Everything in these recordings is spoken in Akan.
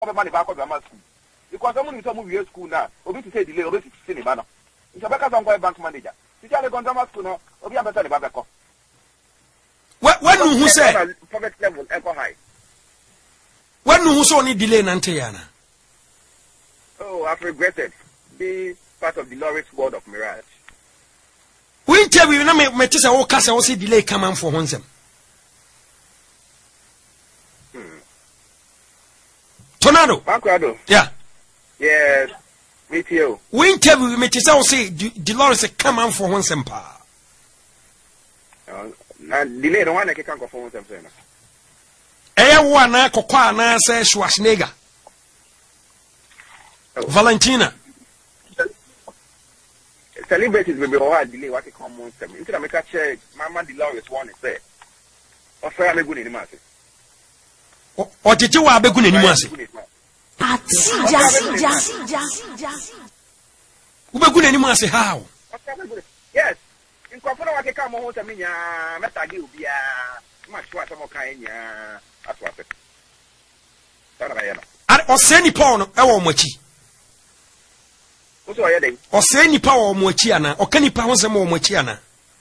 money back of grammar school. Because someone is moving school now, obi to say delay, obi to say the banner. It's a back on bank manager. Teacher the grammar school now, obi a better back. When who say poverty level echo high. When who saw any delay Nantayana? Oh, I've regretted being part of the Lawrence world of Mirage. We tell you, no, me tell you, Casa also delay come on for Honsem. Tornado. Banquado. Yeah. Yes. Me too. We tell you, me tell you, say, Dolores come on for Honsem pa. Delay the one that can go for Honsem. One, Coquana says Schwarzenegger. Valentina. Celebrities will be all delay what they come on them. Instead of make a check, Mama Dolores one is there. Or fair me good in the market. Or did you have a good in the market? Good in the market, how? Yes. In Coppola, I can come home to me, Meta Gilbia, much what I'm kind, that's what it. Or send Paul, our mochi. Or say any power or mochiana, or can you pounds more mochiana?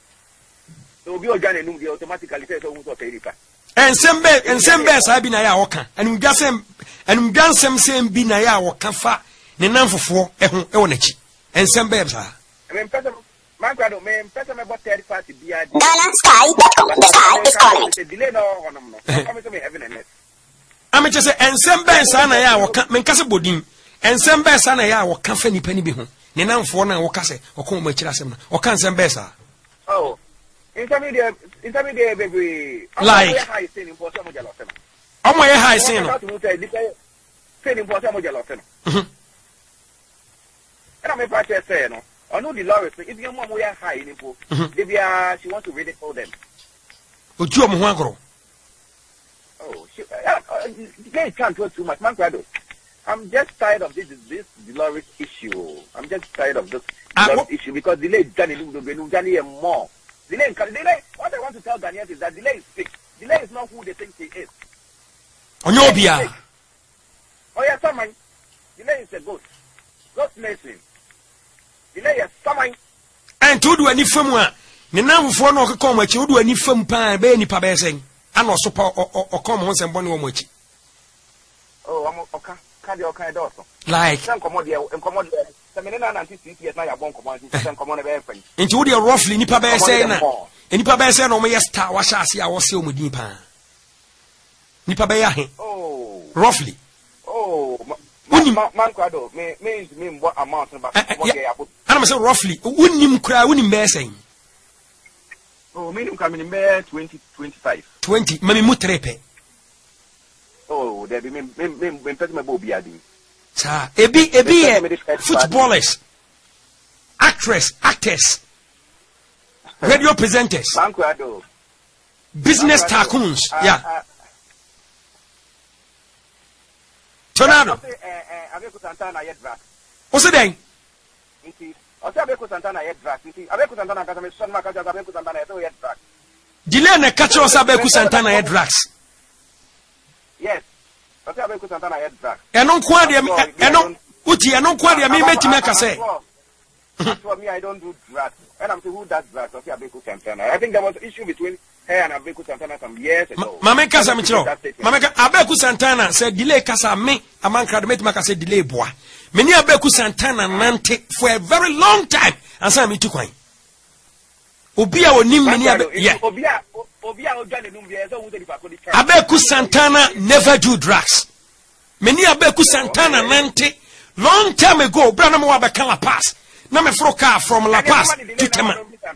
So be organic, you automatically say so. And some bears have been a yaoka, and we got some, and we done some same binaya or kafa, the number for Eonechi, and some bears are. I mean, my grandmother, Peter, about 30 party beer. The sky is calling. Delay no coming to me heaven and earth. I'm just saying, and some bears are now or Mencasa Bodin. And some bears are now or Caffany penny behind. Nenam for now or Casse or come with Chirasem or can some bears are. Oh, intermediate, baby. Like high saying for some of your losses. Oh, my high saying, saying for some of your losses. And I'm a practice saying, I know the Lawrence, if your mom were high in info, maybe she wants to read it for them. Would you have Oh, they can't do too much, man. I'm just tired of this Dolores issue. I'm just tired of this issue because delay Johnny and more. Delay. What I want to tell Ghanaians is that delay is fake. Delay is not who they think he is. Onyobia. Oh yeah, someone. Delay is a ghost. Ghost nation. Delay is someone. And to do any film, the number for no come what you do any film pan, be any pabessing. And also or come on some bonny mochi. Oh, I'm okay. Like some commodity and commodity. Some men are 96 years now. I won't command some commodity. Into the roughly Nipa Bassena. And Nipa Bassena, or my star, was I see our seal with Nipa. Nipa Bayahi. Oh, roughly. Oh, Manquado means what amount of I'm so roughly. Wouldn't him cry, wouldn't him bear saying? Oh, minimum coming in May 2025. 20, Mammy Mutrepe. Oh, there be men Biadi. Sir, a footballers, actors, radio presenters, business tycoons. Yeah. Tornado. What's it then? Delay na catch us Abeku Santana head drugs. Yes. And on quadia, and on Uti, and on quadia, me met me say. For me, I don't do drugs. And I'm to who does drugs. Abeku Santana. I think there was an issue between her and Abeku Santana some years ago. Mama Casa Michel. Mama Abeku Santana said delay Casa me, a man cried met Maka said delay boy. Many Abeku Santana nante for a very long time. And some me took one. Obia or Nim many Abeku Santana never do drugs. Many Abeku Santana nante long time ago. Branham Wabaka La Paz. Na me fro car from La Paz to Tema.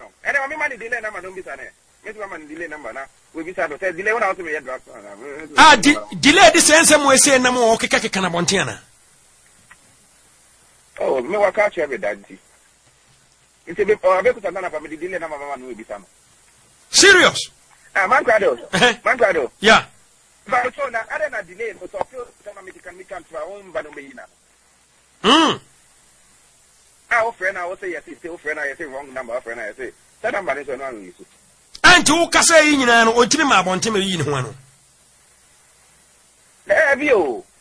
Delay this answer we say na mo okeka kana bontiana. Oh, me wa catch every daddy. It's a bit Abeku Santana family delay na mama no be sama. Serious? Manquado. Yeah. But so now, I don't have delay, but I feel some American we come to our own Banomina. Our friend, I will say, yes, it's still friend, I say wrong number, friend, I say, that number is not use. And to Casa in an ultima bontima in one. Have you?